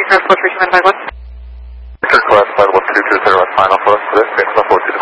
Aircraft 43151. Victor classified 1220 West final for us today. Aircraft 431.